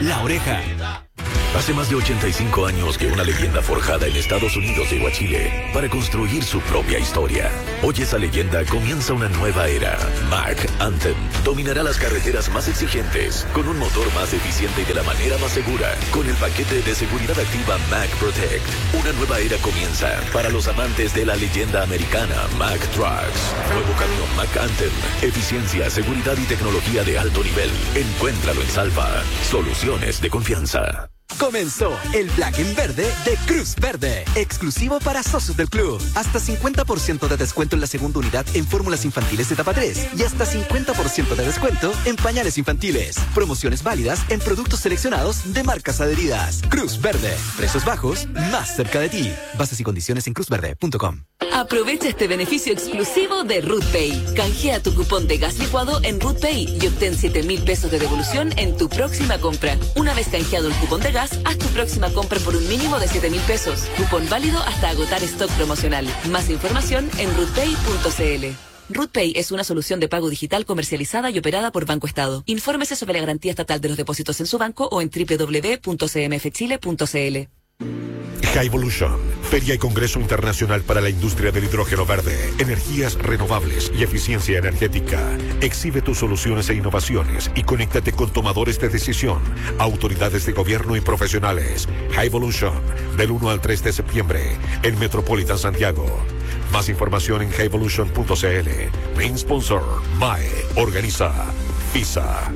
La Oreja. Hace más de 85 años que una leyenda forjada en Estados Unidos llegó a Chile para construir su propia historia. Hoy esa leyenda comienza una nueva era. Mack Anthem dominará las carreteras más exigentes con un motor más eficiente y de la manera más segura. Con el paquete de seguridad activa Mack Protect. Una nueva era comienza para los amantes de la leyenda americana Mack Trucks. Nuevo camión Mack Anthem. Eficiencia, seguridad y tecnología de alto nivel. Encuéntralo en Salva. Soluciones de confianza. Comenzó el Black en Verde de Cruz Verde, exclusivo para socios del club. Hasta 50% de descuento en la segunda unidad en fórmulas infantiles de etapa 3 y hasta 50% de descuento en pañales infantiles. Promociones válidas en productos seleccionados de marcas adheridas. Cruz Verde, precios bajos, más cerca de ti. Bases y condiciones en cruzverde.com. Aprovecha este beneficio exclusivo de RootPay. Canjea tu cupón de gas licuado en RootPay y obtén 7,000 pesos de devolución en tu próxima compra. Una vez canjeado el cupón de gas, haz tu próxima compra por un mínimo de 7,000 pesos. Cupón válido hasta agotar stock promocional. Más información en rootpay.cl. RootPay es una solución de pago digital comercializada y operada por Banco Estado. Infórmese sobre la garantía estatal de los depósitos en su banco o en www.cmfchile.cl. Highvolution, Feria y Congreso Internacional para la Industria del Hidrógeno Verde, Energías Renovables y Eficiencia Energética. Exhibe tus soluciones e innovaciones y conéctate con tomadores de decisión, autoridades de gobierno y profesionales. Highvolution, del 1 al 3 de septiembre, en Metropolitan Santiago. Más información en highvolution.cl. Main sponsor, MAE. Organiza FISA.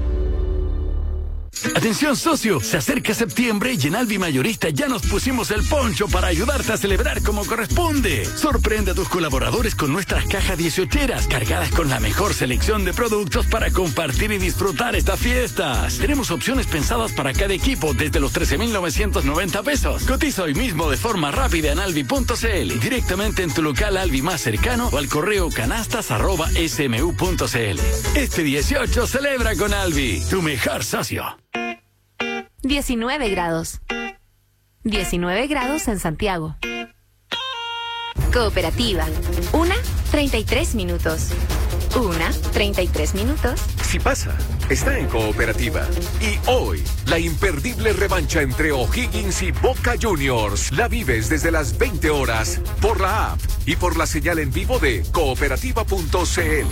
Atención socio, se acerca septiembre y en Alvi Mayorista ya nos pusimos el poncho para ayudarte a celebrar como corresponde. Sorprende a tus colaboradores con nuestras cajas 18eras cargadas con la mejor selección de productos para compartir y disfrutar estas fiestas. Tenemos opciones pensadas para cada equipo desde los 13,990 pesos. Cotiza hoy mismo de forma rápida en alvi.cl, directamente en tu local Alvi más cercano o al correo canastas@smu.cl. Este 18 celebra con Alvi, tu mejor socio. 19 grados. 19 grados en Santiago. Cooperativa. 1:33 minutos. 1:33 minutos. Si pasa, está en Cooperativa. Y hoy, la imperdible revancha entre O'Higgins y Boca Juniors. La vives desde las 20 horas por la app y por la señal en vivo de cooperativa.cl.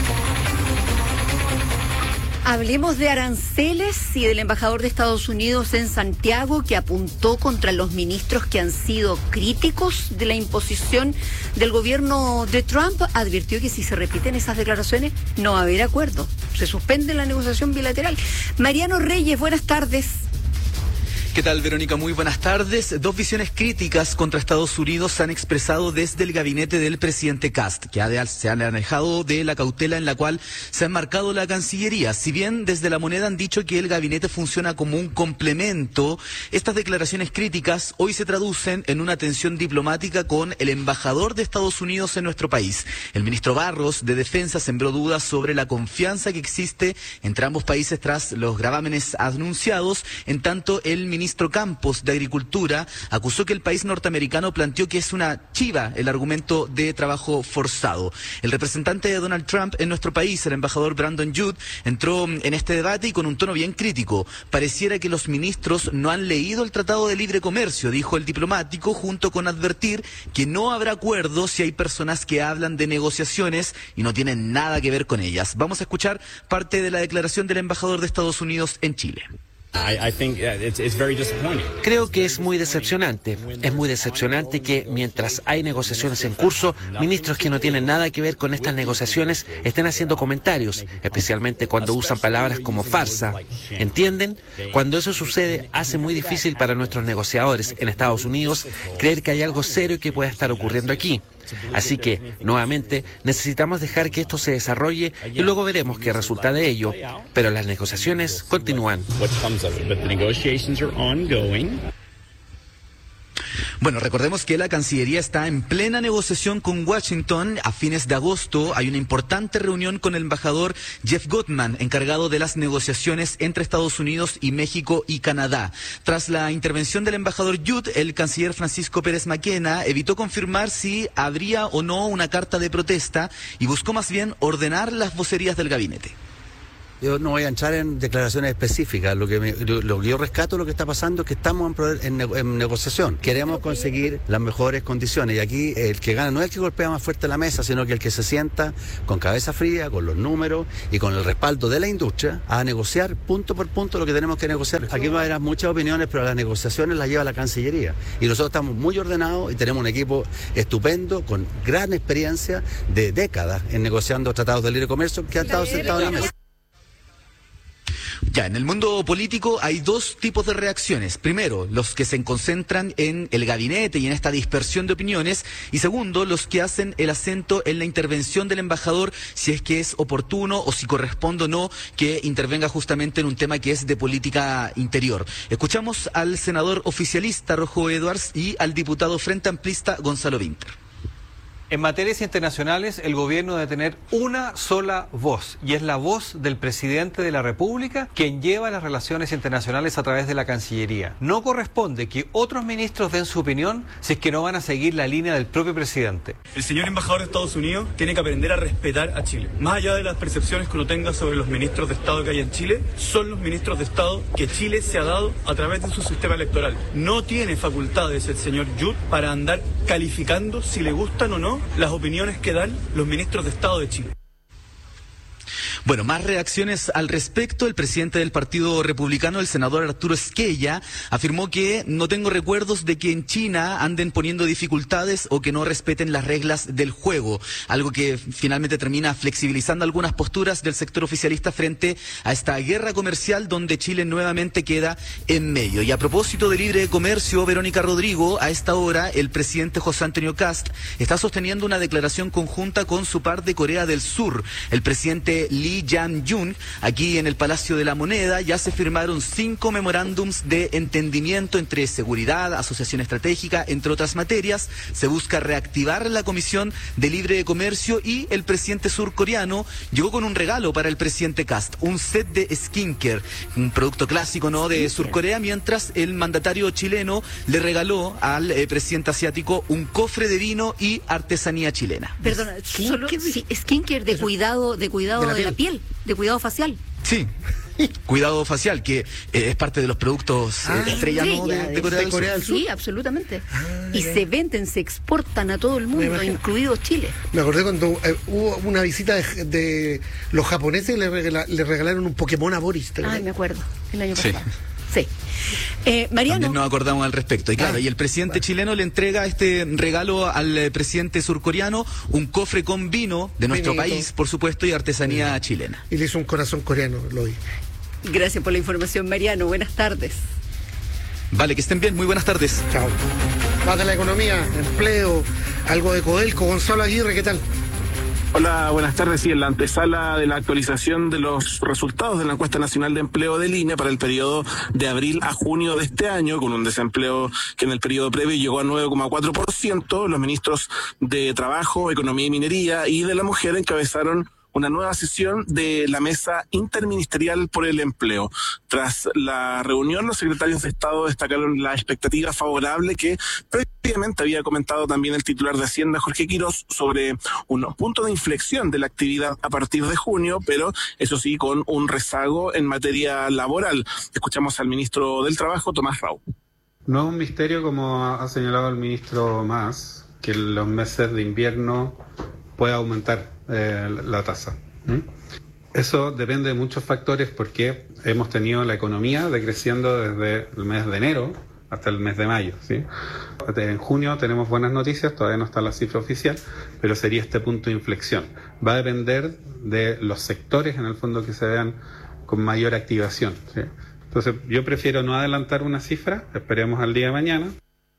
Hablemos de aranceles y del embajador de Estados Unidos en Santiago, que apuntó contra los ministros que han sido críticos de la imposición del gobierno de Trump. Advirtió que si se repiten esas declaraciones no va a haber acuerdo. Se suspende la negociación bilateral. Mariano Reyes, buenas tardes. ¿Qué tal, Verónica? Muy buenas tardes. Dos visiones críticas contra Estados Unidos se han expresado desde el gabinete del presidente Kast, que se han alejado de la cautela en la cual se ha enmarcado la Cancillería. Si bien desde La Moneda han dicho que el gabinete funciona como un complemento, estas declaraciones críticas hoy se traducen en una tensión diplomática con el embajador de Estados Unidos en nuestro país. El ministro Barros de Defensa sembró dudas sobre la confianza que existe entre ambos países tras los gravámenes anunciados. En tanto, el ministro Campos de Agricultura acusó que el país norteamericano planteó que es una chiva el argumento de trabajo forzado. El representante de Donald Trump en nuestro país, el embajador Brandon Judd, entró en este debate y con un tono bien crítico. Pareciera que los ministros no han leído el Tratado de Libre Comercio, dijo el diplomático, junto con advertir que no habrá acuerdo si hay personas que hablan de negociaciones y no tienen nada que ver con ellas. Vamos a escuchar parte de la declaración del embajador de Estados Unidos en Chile. Creo que es muy decepcionante. Es muy decepcionante que mientras hay negociaciones en curso, ministros que no tienen nada que ver con estas negociaciones estén haciendo comentarios, especialmente cuando usan palabras como farsa. ¿Entienden? Cuando eso sucede, hace muy difícil para nuestros negociadores en Estados Unidos creer que hay algo serio que pueda estar ocurriendo aquí. Así que, nuevamente, necesitamos dejar que esto se desarrolle y luego veremos qué resulta de ello. Pero las negociaciones continúan. Bueno, recordemos que la Cancillería está en plena negociación con Washington. A fines de agosto hay una importante reunión con el embajador Jeff Goodman, encargado de las negociaciones entre Estados Unidos y México y Canadá. Tras la intervención del embajador Judd, el canciller Francisco Pérez Maquena evitó confirmar si habría o no una carta de protesta y buscó más bien ordenar las vocerías del gabinete. Yo no voy a entrar en declaraciones específicas. Lo que yo rescato, lo que está pasando es que estamos en negociación. Queremos conseguir las mejores condiciones. Y aquí el que gana no es el que golpea más fuerte la mesa, sino que el que se sienta con cabeza fría, con los números y con el respaldo de la industria a negociar punto por punto lo que tenemos que negociar. Aquí va a haber muchas opiniones, pero las negociaciones las lleva la Cancillería. Y nosotros estamos muy ordenados y tenemos un equipo estupendo, con gran experiencia de décadas en negociando tratados de libre comercio que han estado sentados en la mesa. Ya, en el mundo político hay dos tipos de reacciones. Primero, los que se concentran en el gabinete y en esta dispersión de opiniones. Y segundo, los que hacen el acento en la intervención del embajador, si es que es oportuno o si corresponde o no que intervenga justamente en un tema que es de política interior. Escuchamos al senador oficialista Rojo Edwards y al diputado Frente Amplista Gonzalo Vinter. En materias internacionales, el gobierno debe tener una sola voz, y es la voz del presidente de la República, quien lleva las relaciones internacionales a través de la Cancillería. No corresponde que otros ministros den su opinión si es que no van a seguir la línea del propio presidente. El señor embajador de Estados Unidos tiene que aprender a respetar a Chile. Más allá de las percepciones que uno tenga sobre los ministros de Estado que hay en Chile, son los ministros de Estado que Chile se ha dado a través de su sistema electoral. No tiene facultades el señor Yurt para andar calificando si le gustan o no las opiniones que dan los ministros de Estado de Chile. Bueno, más reacciones al respecto. El presidente del Partido Republicano, el senador Arturo Esquella, afirmó que no tengo recuerdos de que en China anden poniendo dificultades o que no respeten las reglas del juego, algo que finalmente termina flexibilizando algunas posturas del sector oficialista frente a esta guerra comercial donde Chile nuevamente queda en medio. Y a propósito de libre comercio, Verónica Rodrigo, a esta hora el presidente José Antonio Kast está sosteniendo una declaración conjunta con su par de Corea del Sur. El presidente Lee Jae-myung, aquí en el Palacio de la Moneda, ya se firmaron 5 memorándums de entendimiento entre seguridad, asociación estratégica, entre otras materias. Se busca reactivar la Comisión de Libre Comercio y el presidente surcoreano llegó con un regalo para el presidente Kast, un set de skincare, un producto clásico, ¿no?, de Surcorea, mientras el mandatario chileno le regaló al presidente asiático un cofre de vino y artesanía chilena. Perdona, solo skincare de cuidado de la piel, de cuidado facial. Sí, cuidado facial, que es parte de los productos estrella, ¿no?, de Corea del Sur. Sí, absolutamente. Y se venden, se exportan a todo el mundo, incluido Chile. Me acordé cuando hubo una visita de los japoneses y le regalaron un Pokémon a Boris. Ay, me acuerdo, el año pasado. Sí. Mariano. También nos acordamos al respecto. Y claro, y el presidente chileno le entrega este regalo al presidente surcoreano, un cofre con vino de nuestro país, por supuesto, y artesanía chilena. Y le hizo un corazón coreano, lo vi. Gracias por la información, Mariano. Buenas tardes. Vale, que estén bien. Muy buenas tardes. Chao. Pata la economía, empleo, algo de Codelco. Gonzalo Aguirre, ¿qué tal? Hola, buenas tardes. Sí, en la antesala de la actualización de los resultados de la encuesta nacional de empleo del INE para el periodo de abril a junio de este año, con un desempleo que en el periodo previo llegó a 9,4%, los ministros de Trabajo, Economía y Minería y de la Mujer encabezaron una nueva sesión de la Mesa Interministerial por el Empleo. Tras la reunión, los secretarios de Estado destacaron la expectativa favorable que previamente había comentado también el titular de Hacienda, Jorge Quirós, sobre un punto de inflexión de la actividad a partir de junio, pero eso sí, con un rezago en materia laboral. Escuchamos al ministro del Trabajo, Tomás Rau. No es un misterio, como ha señalado el ministro Mas, que en los meses de invierno puede aumentar la tasa. Eso depende de muchos factores, porque hemos tenido la economía decreciendo desde el mes de enero hasta el mes de mayo, ¿sí? En junio tenemos buenas noticias, todavía no está la cifra oficial, pero sería este punto de inflexión. Va a depender de los sectores, en el fondo, que se vean con mayor activación, ¿sí? Entonces yo prefiero no adelantar una cifra, esperemos al día de mañana.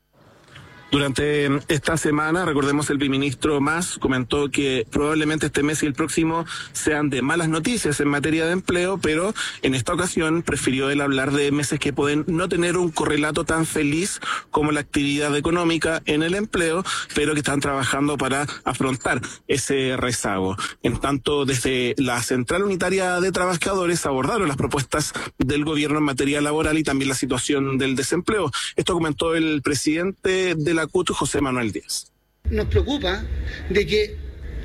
Durante esta semana, recordemos, el viceministro Mas comentó que probablemente este mes y el próximo sean de malas noticias en materia de empleo, pero en esta ocasión prefirió él hablar de meses que pueden no tener un correlato tan feliz como la actividad económica en el empleo, pero que están trabajando para afrontar ese rezago. En tanto, desde la Central Unitaria de Trabajadores abordaron las propuestas del gobierno en materia laboral y también la situación del desempleo. Esto comentó el presidente de la CUT, José Manuel Díaz. Nos preocupa de que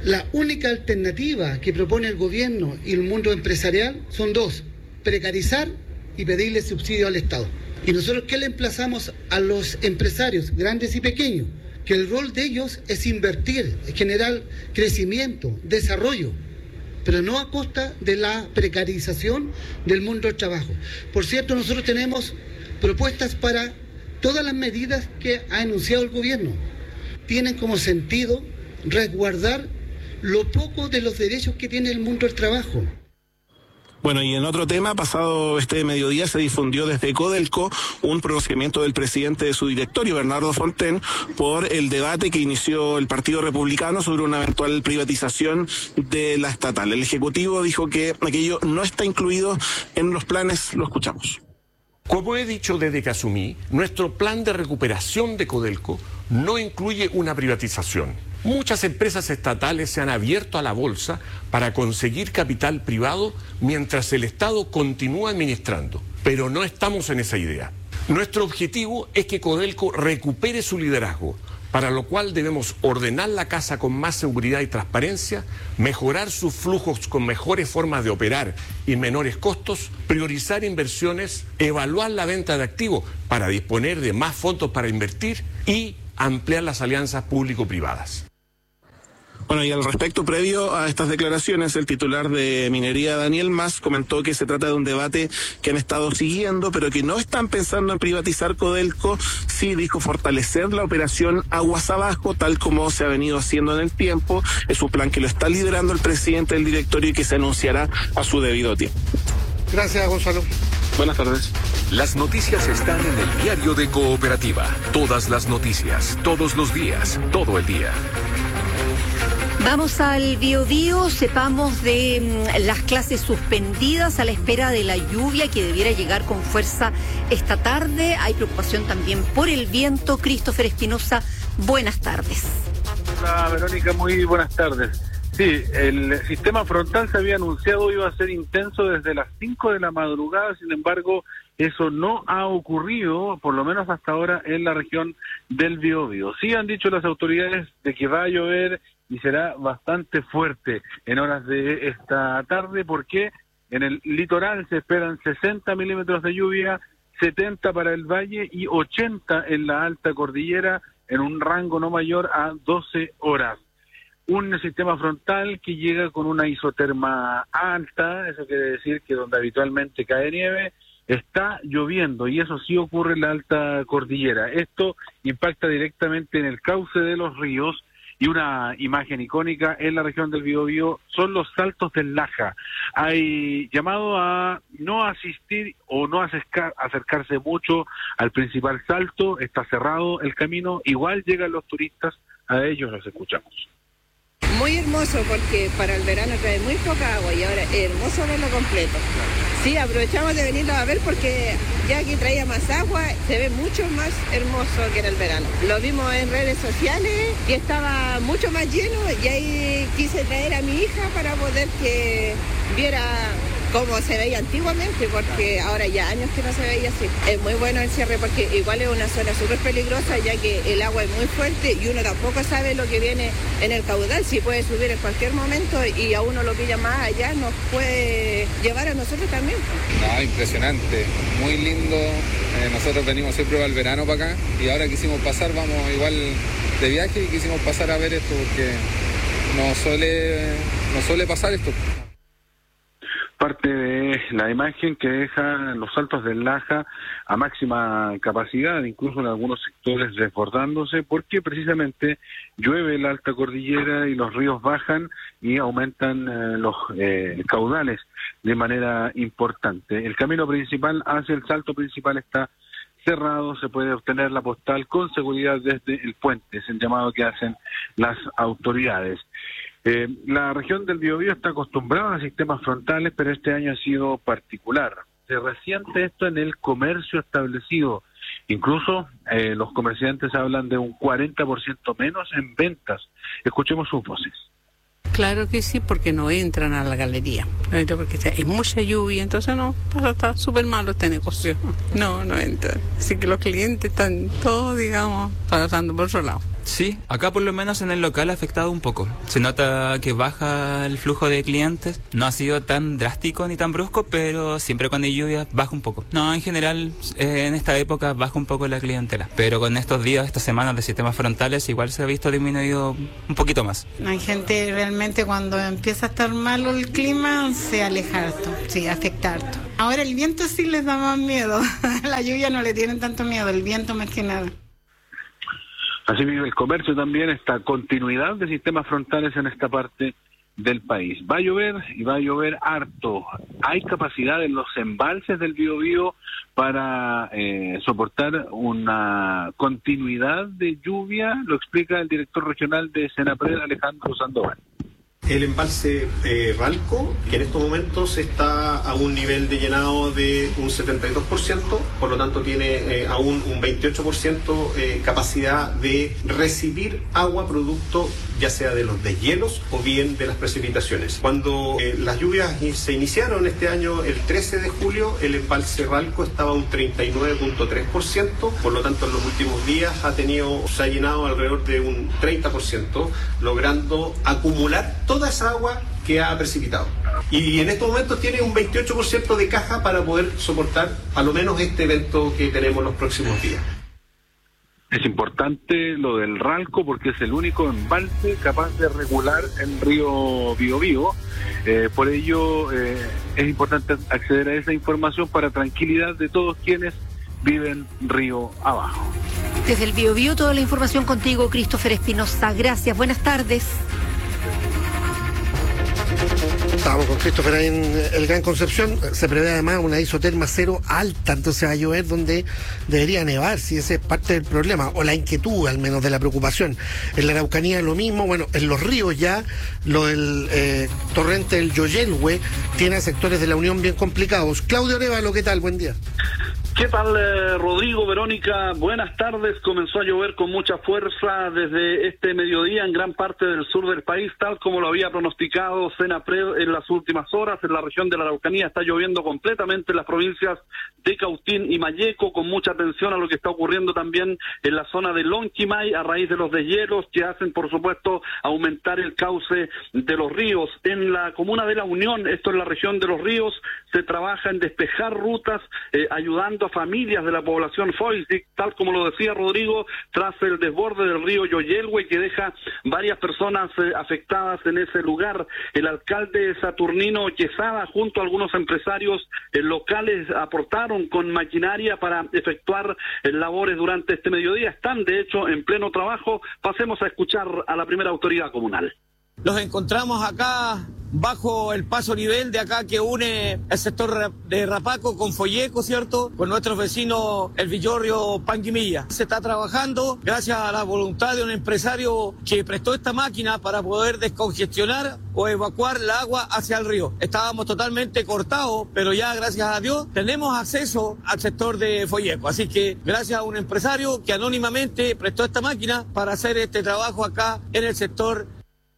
La única alternativa que propone el gobierno y el mundo empresarial son dos: precarizar y pedirle subsidio al Estado. ¿Y nosotros qué le emplazamos a los empresarios, grandes y pequeños? Que el rol de ellos es invertir, es generar crecimiento, desarrollo, pero no a costa de la precarización del mundo del trabajo. Por cierto, nosotros tenemos propuestas para todas las medidas que ha anunciado el gobierno. Tienen como sentido resguardar lo poco de los derechos que tiene el mundo del trabajo. Bueno, y en otro tema, pasado este mediodía se difundió desde Codelco un pronunciamiento del presidente de su directorio, Bernardo Fontaine, por el debate que inició el Partido Republicano sobre una eventual privatización de la estatal. El Ejecutivo dijo que aquello no está incluido en los planes. Lo escuchamos. Como he dicho desde que asumí, nuestro plan de recuperación de Codelco no incluye una privatización. Muchas empresas estatales se han abierto a la bolsa para conseguir capital privado mientras el Estado continúa administrando, pero no estamos en esa idea. Nuestro objetivo es que Codelco recupere su liderazgo, para lo cual debemos ordenar la casa con más seguridad y transparencia, mejorar sus flujos con mejores formas de operar y menores costos, priorizar inversiones, evaluar la venta de activos para disponer de más fondos para invertir y ampliar las alianzas público-privadas. Bueno, y al respecto, previo a estas declaraciones, el titular de Minería, Daniel Mas, comentó que se trata de un debate que han estado siguiendo, pero que no están pensando en privatizar Codelco. Sí, dijo, fortalecer la operación aguas abajo, tal como se ha venido haciendo en el tiempo. Es un plan que lo está liderando el presidente del directorio y que se anunciará a su debido tiempo. Gracias, Gonzalo. Buenas tardes. Las noticias están en el diario de Cooperativa. Todas las noticias, todos los días, todo el día. Vamos al Biobío, sepamos de las clases suspendidas a la espera de la lluvia que debiera llegar con fuerza esta tarde. Hay preocupación también por el viento. Christopher Espinosa, buenas tardes. Hola Verónica, muy buenas tardes. Sí, el sistema frontal se había anunciado iba a ser intenso desde las 5 de la madrugada, sin embargo, eso no ha ocurrido, por lo menos hasta ahora, en la región del Biobío. Sí han dicho las autoridades de que va a llover y será bastante fuerte en horas de esta tarde, porque en el litoral se esperan 60 milímetros de lluvia, 70 para el valle y 80 en la alta cordillera, en un rango no mayor a 12 horas. Un sistema frontal que llega con una isoterma alta, eso quiere decir que donde habitualmente cae nieve, está lloviendo, y eso sí ocurre en la alta cordillera. Esto impacta directamente en el cauce de los ríos, y una imagen icónica en la región del Biobío son los saltos del Laja. Hay llamado a no asistir o no acercarse mucho al principal salto, está cerrado el camino, igual llegan los turistas, a ellos los escuchamos. Muy hermoso porque para el verano trae muy poca agua y ahora es hermoso verlo completo. Sí, aprovechamos de venirlo a ver porque ya que traía más agua, se ve mucho más hermoso que en el verano. Lo vimos en redes sociales y estaba mucho más lleno y ahí quise traer a mi hija para poder que viera cómo se veía antiguamente, porque ahora ya años que no se veía así. Es muy bueno el cierre porque igual es una zona súper peligrosa, ya que el agua es muy fuerte y uno tampoco sabe lo que viene en el caudal, si puede subir en cualquier momento y a uno lo pilla más allá, nos puede llevar a nosotros también. No, impresionante, muy lindo. Nosotros venimos siempre para el verano para acá y ahora quisimos pasar, vamos igual de viaje y quisimos pasar a ver esto porque no suele pasar esto. Parte de la imagen que dejan los saltos del Laja a máxima capacidad, incluso en algunos sectores desbordándose, porque precisamente llueve en la alta cordillera y los ríos bajan y aumentan los caudales de manera importante. El camino principal hacia el salto principal está cerrado, se puede obtener la postal con seguridad desde el puente, es el llamado que hacen las autoridades. La región del Biobío está acostumbrada a sistemas frontales, pero este año ha sido particular. Se resiente esto en el comercio establecido. Incluso los comerciantes hablan de un 40% menos en ventas. Escuchemos sus voces. Claro que sí, porque no entran a la galería. Porque hay mucha lluvia, entonces no, está súper malo este negocio. No entran. Así que los clientes están todos, digamos, pasando por otro lado. Sí, acá por lo menos en el local ha afectado un poco. Se nota que baja el flujo de clientes. No ha sido tan drástico ni tan brusco, pero siempre cuando hay lluvia baja un poco. No, en general en esta época baja un poco la clientela. Pero con estos días, estas semanas de sistemas frontales igual se ha visto disminuido un poquito más. Hay gente realmente cuando empieza a estar malo el clima se aleja harto, sí, afecta harto. Ahora el viento sí les da más miedo. La lluvia no le tienen tanto miedo, el viento más que nada. Asimismo, el comercio también, esta continuidad de sistemas frontales en esta parte del país. Va a llover y va a llover harto. Hay capacidad en los embalses del Biobío para soportar una continuidad de lluvia, lo explica el director regional de Senapred, Alejandro Sandoval. El embalse Ralco, que en estos momentos está a un nivel de llenado de un 72%, por lo tanto tiene aún un 28% capacidad de recibir agua producto ya sea de los deshielos o bien de las precipitaciones. Cuando las lluvias se iniciaron este año, el 13 de julio, el embalse Ralco estaba a un 39.3%, por lo tanto en los últimos días se ha llenado alrededor de un 30%, logrando acumular toda esa agua que ha precipitado. Y en estos momentos tiene un 28% de caja para poder soportar a lo menos este evento que tenemos los próximos días. Es importante lo del Ralco porque es el único embalse capaz de regular el río Biobío. Por ello es importante acceder a esa información para tranquilidad de todos quienes viven río abajo. Desde el Biobío toda la información contigo, Christopher Espinosa. Gracias, buenas tardes. Estábamos con Christopher ahí en el Gran Concepción. Se prevé además una isoterma cero alta, entonces va a llover donde debería nevar, si ese es parte del problema, o la inquietud al menos de la preocupación. En la Araucanía lo mismo, bueno, en los ríos ya, lo del torrente del Yoyelhue tiene sectores de la Unión bien complicados. Claudio Arevalo, ¿qué tal? Buen día. ¿Qué tal, Rodrigo, Verónica? Buenas tardes. Comenzó a llover con mucha fuerza desde este mediodía en gran parte del sur del país, tal como lo había pronosticado Senapred en las últimas horas. En la región de la Araucanía está lloviendo completamente en las provincias de Cautín y Malleco, con mucha atención a lo que está ocurriendo también en la zona de Lonquimay a raíz de los deshielos que hacen, por supuesto, aumentar el cauce de los ríos. En la comuna de La Unión, esto es la región de los ríos, se trabaja en despejar rutas, ayudando a familias de la población Foysic, tal como lo decía Rodrigo, tras el desborde del río Yoyelhue que deja varias personas afectadas en ese lugar. El alcalde Saturnino Quesada junto a algunos empresarios locales aportaron con maquinaria para efectuar labores durante este mediodía. Están de hecho en pleno trabajo. Pasemos a escuchar a la primera autoridad comunal. Los encontramos acá bajo el paso nivel de acá que une el sector de Rapaco con Folleco, ¿cierto? Con nuestros vecinos El Villorrio, Panguimilla. Se está trabajando gracias a la voluntad de un empresario que prestó esta máquina para poder descongestionar o evacuar el agua hacia el río. Estábamos totalmente cortados, pero ya gracias a Dios tenemos acceso al sector de Folleco. Así que gracias a un empresario que anónimamente prestó esta máquina para hacer este trabajo acá en el sector.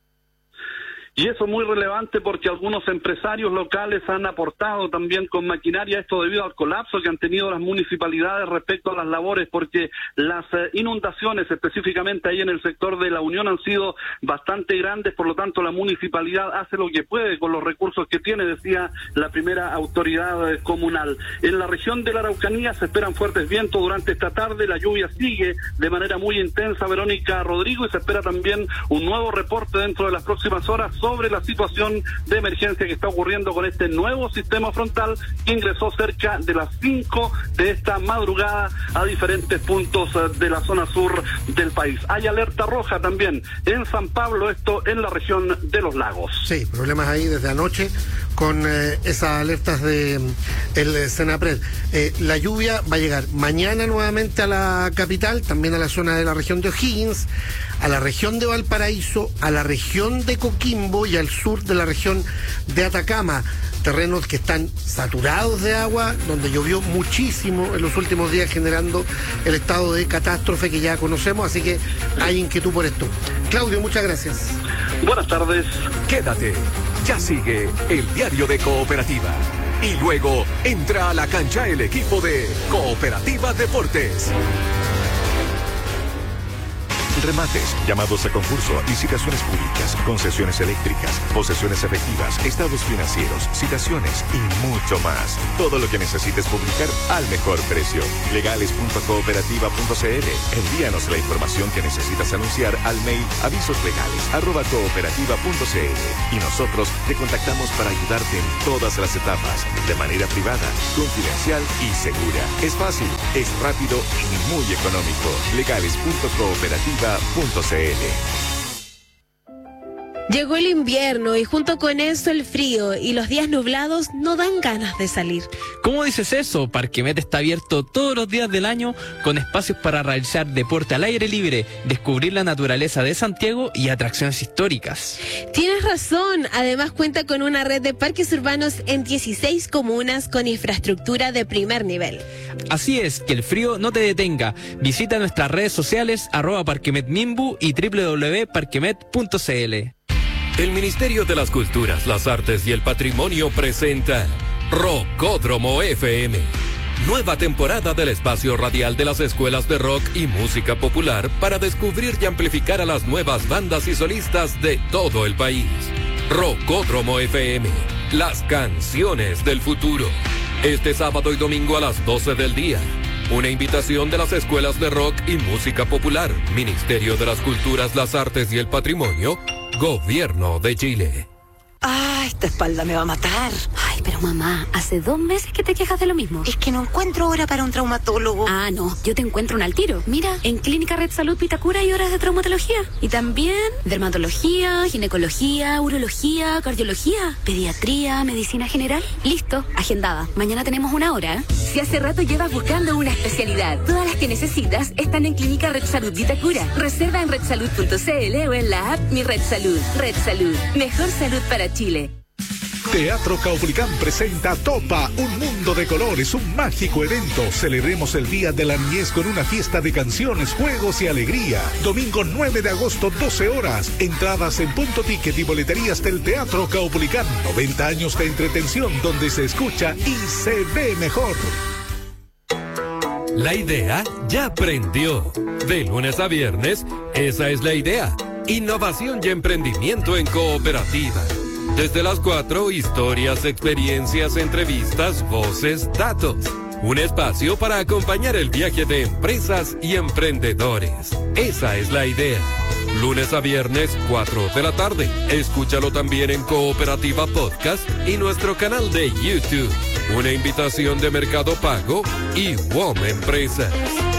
Y eso es muy relevante porque algunos empresarios locales han aportado también con maquinaria, esto debido al colapso que han tenido las municipalidades respecto a las labores, porque las inundaciones específicamente ahí en el sector de La Unión han sido bastante grandes, por lo tanto la municipalidad hace lo que puede con los recursos que tiene, decía la primera autoridad comunal. En la región de la Araucanía se esperan fuertes vientos durante esta tarde, la lluvia sigue de manera muy intensa, Verónica, Rodrigo, y se espera también un nuevo reporte dentro de las próximas horas sobre la situación de emergencia que está ocurriendo con este nuevo sistema frontal que ingresó cerca de las 5 de esta madrugada a diferentes puntos de la zona sur del país. Hay alerta roja también en San Pablo, esto en la región de los lagos. Sí, problemas ahí desde anoche con esas alertas de el Senapred. La lluvia va a llegar mañana nuevamente a la capital, también a la zona de la región de O'Higgins, a la región de Valparaíso, a la región de Coquimbo y al sur de la región de Atacama. Terrenos que están saturados de agua, donde llovió muchísimo en los últimos días, generando el estado de catástrofe que ya conocemos, así que hay inquietud por esto. Claudio, muchas gracias. Buenas tardes. Quédate, ya sigue el diario de Cooperativa. Y luego entra a la cancha el equipo de Cooperativa Deportes. remates, llamados a concurso, licitaciones públicas, concesiones eléctricas, posesiones efectivas, estados financieros, citaciones y mucho más. Todo lo que necesites publicar al mejor precio. Legales.cooperativa.cl. Envíanos la información que necesitas anunciar al mail avisoslegales@cooperativa.cl y nosotros te contactamos para ayudarte en todas las etapas, de manera privada, confidencial y segura. Es fácil, es rápido y muy económico. Legales.cooperativa.cl. Llegó el invierno y junto con eso el frío y los días nublados no dan ganas de salir. ¿Cómo dices eso? Parquemet está abierto todos los días del año con espacios para realizar deporte al aire libre, descubrir la naturaleza de Santiago y atracciones históricas. Tienes razón, además cuenta con una red de parques urbanos en 16 comunas con infraestructura de primer nivel. Así es, que el frío no te detenga. Visita nuestras redes sociales @parquemetmimbu y www.parquemet.cl. El Ministerio de las Culturas, las Artes y el Patrimonio presenta Rockódromo FM. Nueva temporada del espacio radial de las escuelas de rock y música popular para descubrir y amplificar a las nuevas bandas y solistas de todo el país. Rockódromo FM, las canciones del futuro. Este sábado y domingo a las 12 del día. Una invitación de las escuelas de rock y música popular, Ministerio de las Culturas, las Artes y el Patrimonio, Gobierno de Chile. Ah, esta espalda me va a matar. Ay, pero mamá, hace 2 meses que te quejas de lo mismo. Es que no encuentro hora para un traumatólogo. Ah, no, yo te encuentro un al tiro. Mira, en Clínica Red Salud Vitacura hay horas de traumatología. Y también dermatología, ginecología, urología, cardiología, pediatría, medicina general. Listo, agendada. Mañana tenemos 1 hora, ¿eh? Si hace rato llevas buscando una especialidad, todas las que necesitas están en Clínica Red Salud Vitacura. Reserva en redsalud.cl o en la app Mi Red Salud. Red Salud, mejor salud para Chile. Teatro Caupolicán presenta Topa, un mundo de colores, un mágico evento. Celebremos el Día de la Niñez con una fiesta de canciones, juegos y alegría. Domingo 9 de agosto, 12 horas. Entradas en Punto Ticket y boleterías del Teatro Caupolicán. 90 años de entretención donde se escucha y se ve mejor. La idea ya prendió. De lunes a viernes, esa es la idea. Innovación y emprendimiento en cooperativa. Desde las 4, historias, experiencias, entrevistas, voces, datos. Un espacio para acompañar el viaje de empresas y emprendedores. Esa es la idea. Lunes a viernes, 4 de la tarde. Escúchalo también en Cooperativa Podcast y nuestro canal de YouTube. Una invitación de Mercado Pago y WOM Empresas.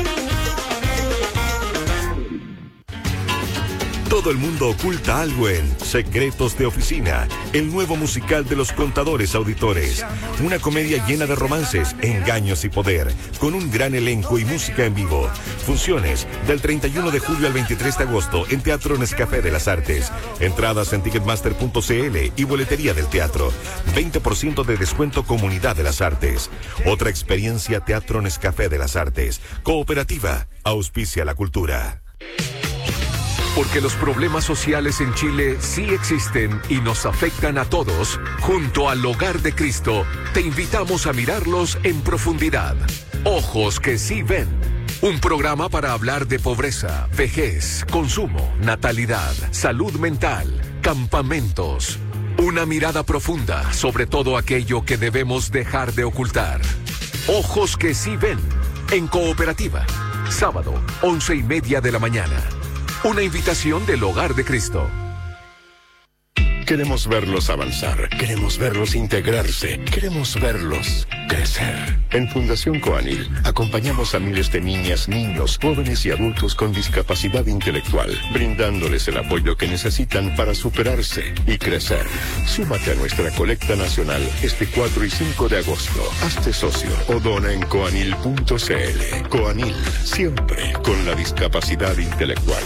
Todo el mundo oculta algo en Secretos de Oficina, el nuevo musical de los contadores auditores. Una comedia llena de romances, engaños y poder, con un gran elenco y música en vivo. Funciones del 31 de julio al 23 de agosto en Teatro Nescafé de las Artes. Entradas en Ticketmaster.cl y boletería del teatro. 20% de descuento Comunidad de las Artes. Otra experiencia Teatro Nescafé de las Artes. Cooperativa, auspicia la cultura. Porque los problemas sociales en Chile sí existen y nos afectan a todos, junto al Hogar de Cristo, te invitamos a mirarlos en profundidad. Ojos que sí ven. Un programa para hablar de pobreza, vejez, consumo, natalidad, salud mental, campamentos. Una mirada profunda sobre todo aquello que debemos dejar de ocultar. Ojos que sí ven. En Cooperativa. Sábado, 11:30 de la mañana. Una invitación del Hogar de Cristo. Queremos verlos avanzar, queremos verlos integrarse, queremos verlos crecer. En Fundación Coanil acompañamos a miles de niñas, niños, jóvenes y adultos con discapacidad intelectual, brindándoles el apoyo que necesitan para superarse y crecer. Súmate a nuestra colecta nacional este 4 y 5 de agosto. Hazte socio o dona en coanil.cl. Coanil, siempre con la discapacidad intelectual.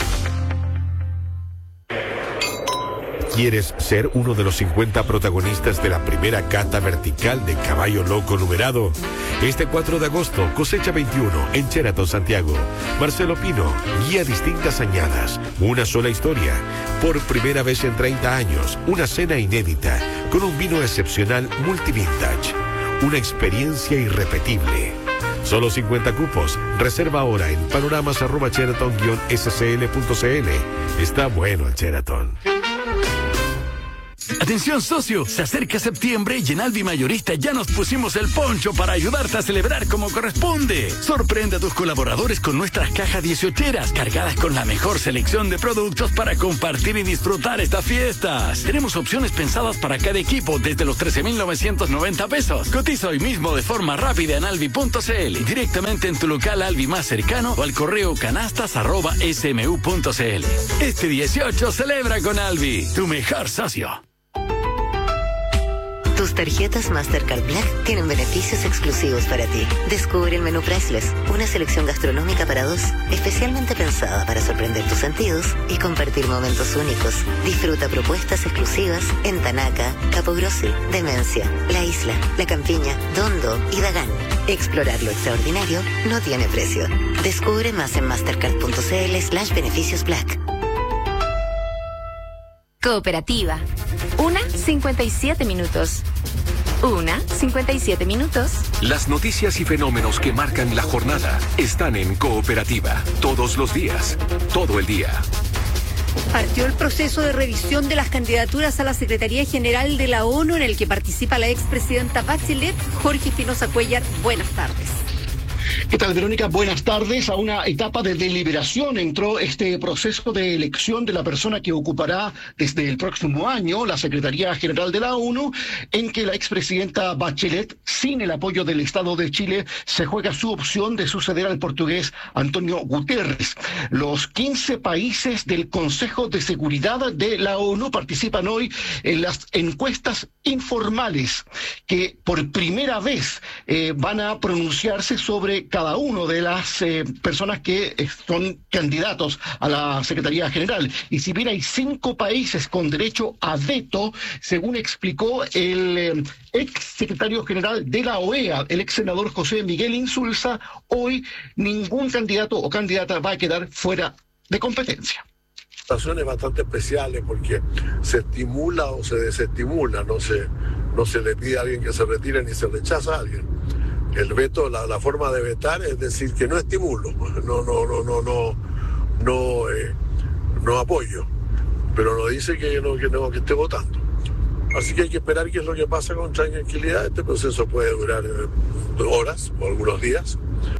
¿Quieres ser uno de los 50 protagonistas de la primera cata vertical de caballo loco numerado? Este 4 de agosto, cosecha 21, en Sheraton, Santiago. Marcelo Pino guía distintas añadas, una sola historia. Por primera vez en 30 años, una cena inédita, con un vino excepcional multivintage. Una experiencia irrepetible. Solo 50 cupos. Reserva ahora en panoramas@sheraton-scl.cl. Está bueno el Sheraton. Atención socio, se acerca septiembre y en Alvi Mayorista ya nos pusimos el poncho para ayudarte a celebrar como corresponde. Sorprende a tus colaboradores con nuestras cajas 18eras cargadas con la mejor selección de productos para compartir y disfrutar estas fiestas. Tenemos opciones pensadas para cada equipo desde los 13.990 pesos. Cotiza hoy mismo de forma rápida en alvi.cl, directamente en tu local Alvi más cercano o al correo canastas@smu.cl. Este 18 celebra con Alvi, tu mejor socio. Tus tarjetas Mastercard Black tienen beneficios exclusivos para ti. Descubre el menú Priceless, una selección gastronómica para dos, especialmente pensada para sorprender tus sentidos y compartir momentos únicos. Disfruta propuestas exclusivas en Tanaca, Capogrossi, Demencia, La Isla, La Campiña, Dondo y Dagán. Explorar lo extraordinario no tiene precio. Descubre más en mastercard.cl/beneficios Black. Cooperativa. 1:57 minutos. 1:57 minutos. Las noticias y fenómenos que marcan la jornada están en Cooperativa. Todos los días, todo el día. Partió el proceso de revisión de las candidaturas a la Secretaría General de la ONU en el que participa la expresidenta Bachelet. Jorge Espinosa Cuellar, buenas tardes. ¿Qué tal, Verónica? Buenas tardes. A una etapa de deliberación entró este proceso de elección de la persona que ocupará desde el próximo año la Secretaría General de la ONU, en que la expresidenta Bachelet, sin el apoyo del Estado de Chile, se juega su opción de suceder al portugués Antonio Guterres. Los 15 países del Consejo de Seguridad de la ONU participan hoy en las encuestas informales que por primera vez van a pronunciarse sobre cada uno de las personas que son candidatos a la Secretaría General. Y si bien hay 5 países con derecho a veto, según explicó el ex secretario general de la OEA, el ex senador José Miguel Insulza, hoy ningún candidato o candidata va a quedar fuera de competencia. Situaciones bastante especiales porque se estimula o se desestimula, no se le pide a alguien que se retire ni se rechaza a alguien. El veto, la forma de vetar es decir que no estimulo, no apoyo, pero no dice que esté votando. Así que hay que esperar qué es lo que pasa con tranquilidad. Este proceso puede durar horas o algunos días.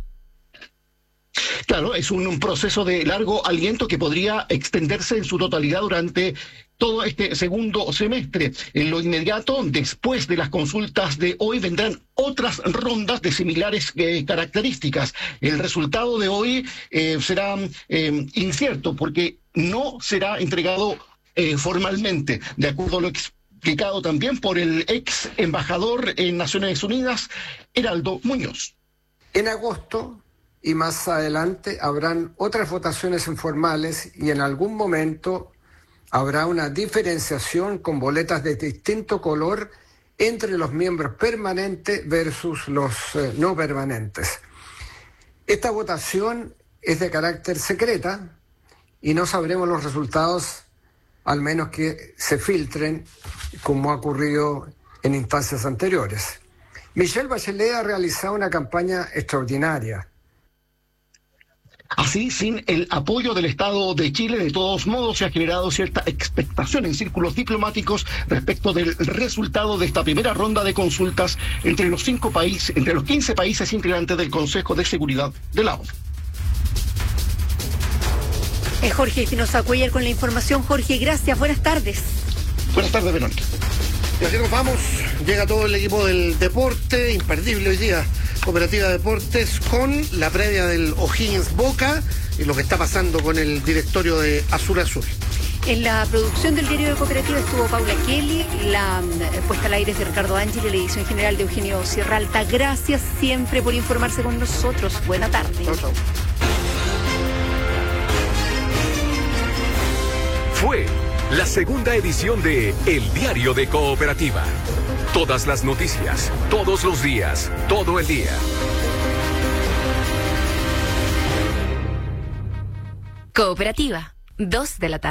Claro, es un proceso de largo aliento que podría extenderse en su totalidad durante todo este segundo semestre. En lo inmediato, después de las consultas de hoy, vendrán otras rondas de similares características. El resultado de hoy será incierto porque no será entregado formalmente, de acuerdo a lo explicado también por el ex embajador en Naciones Unidas, Heraldo Muñoz. En agosto y más adelante habrán otras votaciones informales y en algún momento habrá una diferenciación con boletas de distinto color entre los miembros permanentes versus los no permanentes. Esta votación es de carácter secreta y no sabremos los resultados al menos que se filtren, como ha ocurrido en instancias anteriores. Michelle Bachelet ha realizado una campaña extraordinaria. Así, sin el apoyo del Estado de Chile, de todos modos se ha generado cierta expectación en círculos diplomáticos respecto del resultado de esta primera ronda de consultas entre los 15 países integrantes del Consejo de Seguridad de la ONU. Es Jorge Espinosa Cuellar con la información. Jorge, gracias. Buenas tardes. Buenas tardes, Verónica. Y así nos vamos. Llega todo el equipo del deporte, imperdible hoy día. Cooperativa Deportes con la previa del O'Higgins Boca y lo que está pasando con el directorio de Azul Azul. En la producción del diario de Cooperativa estuvo Paula Kelly, la puesta al aire es de Ricardo Ángel y la edición general de Eugenio Sierra Alta. Gracias siempre por informarse con nosotros. Buena tarde. Chau, chau. Fue la segunda edición de El Diario de Cooperativa. Todas las noticias, todos los días, todo el día. Cooperativa, 2 de la tarde.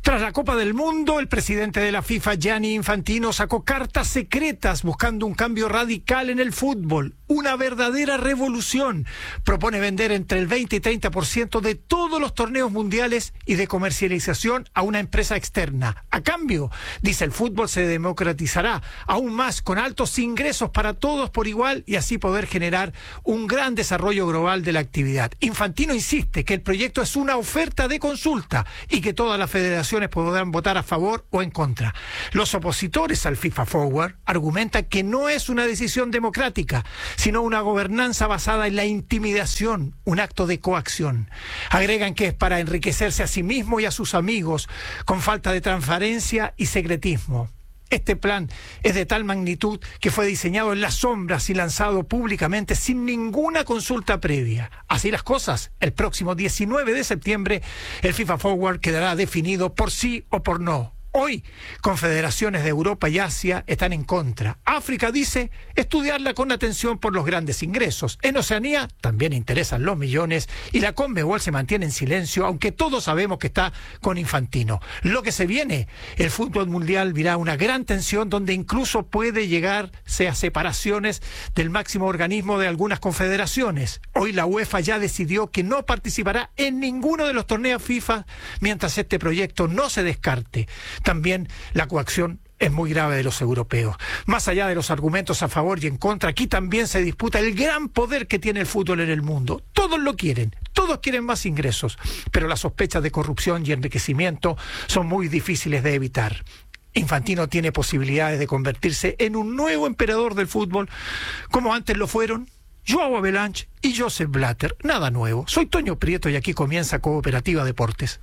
Tras la Copa del Mundo, el presidente de la FIFA, Gianni Infantino, sacó cartas secretas buscando un cambio radical en el fútbol, una verdadera revolución. Propone vender entre el 20 y 30% de todos los torneos mundiales y de comercialización a una empresa externa. A cambio, dice, el fútbol se democratizará aún más con altos ingresos para todos por igual y así poder generar un gran desarrollo global de la actividad. Infantino insiste que el proyecto es una oferta de consulta y que todas las federaciones podrán votar a favor o en contra. Los opositores al FIFA Forward argumentan que no es una decisión democrática, sino una gobernanza basada en la intimidación, un acto de coacción. Agregan que es para enriquecerse a sí mismo y a sus amigos, con falta de transparencia y secretismo. Este plan es de tal magnitud que fue diseñado en las sombras y lanzado públicamente sin ninguna consulta previa. Así las cosas, el próximo 19 de septiembre el FIFA Forward quedará definido por sí o por no. Hoy, confederaciones de Europa y Asia están en contra. África dice estudiarla con atención por los grandes ingresos. En Oceanía también interesan los millones y la Conmebol se mantiene en silencio, aunque todos sabemos que está con Infantino. Lo que se viene, el fútbol mundial virá una gran tensión donde incluso puede llegarse a separaciones del máximo organismo de algunas confederaciones. Hoy la UEFA ya decidió que no participará en ninguno de los torneos FIFA mientras este proyecto no se descarte. También la coacción es muy grave de los europeos. Más allá de los argumentos a favor y en contra, aquí también se disputa el gran poder que tiene el fútbol en el mundo. Todos lo quieren, todos quieren más ingresos, pero las sospechas de corrupción y enriquecimiento son muy difíciles de evitar. Infantino tiene posibilidades de convertirse en un nuevo emperador del fútbol, como antes lo fueron Joao Havelange y Joseph Blatter. Nada nuevo. Soy Toño Prieto y aquí comienza Cooperativa Deportes.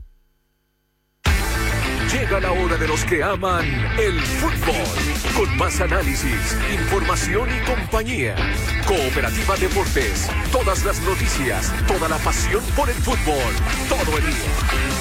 Llega la hora de los que aman el fútbol. Con más análisis, información y compañía. Cooperativa Deportes. Todas las noticias, toda la pasión por el fútbol. Todo el día.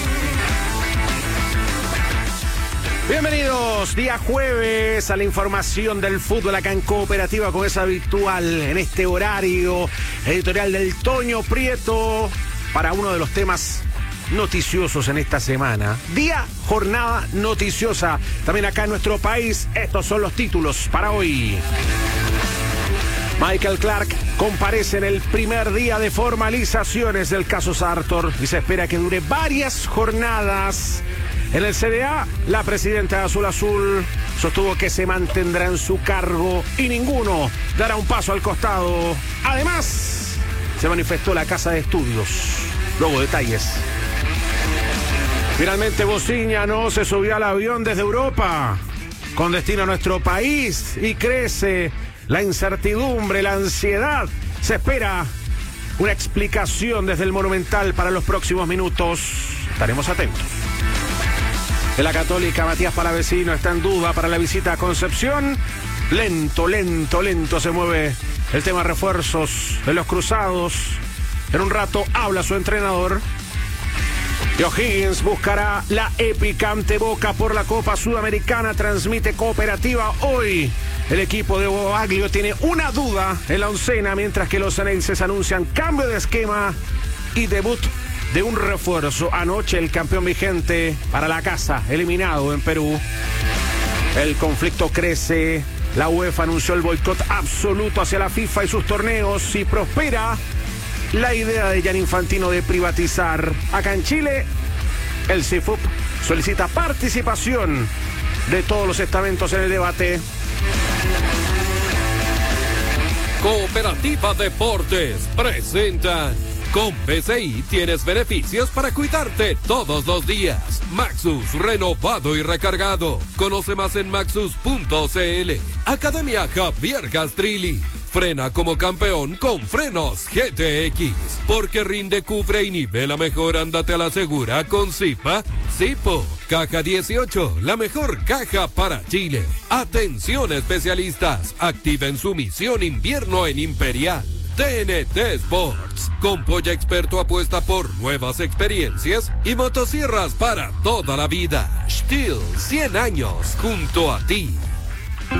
Bienvenidos, día jueves, a la información del fútbol acá en Cooperativa con esa habitual en este horario editorial del Toño Prieto para uno de los temas noticiosos en esta semana. Día, jornada noticiosa también acá en nuestro país. Estos son los títulos para hoy. Michael Clark comparece en el primer día de formalizaciones del caso Sartor y se espera que dure varias jornadas. En el CDA, la presidenta de Azul Azul sostuvo que se mantendrá en su cargo y ninguno dará un paso al costado. Además, se manifestó la Casa de Estudios. Luego detalles. Finalmente, Bociña se subió al avión desde Europa con destino a nuestro país y crece la incertidumbre, la ansiedad. Se espera una explicación desde el Monumental para los próximos minutos. Estaremos atentos. En la Católica, Matías Palavecino está en duda para la visita a Concepción. Lento se mueve el tema refuerzos de los cruzados. En un rato habla su entrenador. Y O'Higgins buscará la épica ante Boca por la Copa Sudamericana. Transmite Cooperativa hoy. El equipo de Boaglio tiene una duda en la oncena, mientras que los ceneices anuncian cambio de esquema y debut de un refuerzo. Anoche el campeón vigente para la casa, eliminado en Perú. El conflicto crece. La UEFA anunció el boicot absoluto hacia la FIFA y sus torneos y prospera la idea de Gianni Infantino de privatizar. Acá en Chile, el CIFUP solicita participación de todos los estamentos en el debate. Cooperativa Deportes presenta. Con PCI tienes beneficios para cuidarte todos los días. Maxus, renovado y recargado. Conoce más en maxus.cl. Academia Javier Castrilli. Frena como campeón con frenos GTX. Porque rinde, cubre y nivela mejor, ándate a la segura con Zipa. Zipo, caja 18, la mejor caja para Chile. Atención especialistas, activen su misión invierno en Imperial. TNT Sports. Con Polla Experto apuesta por nuevas experiencias y motosierras para toda la vida. Stihl, 100 años junto a ti.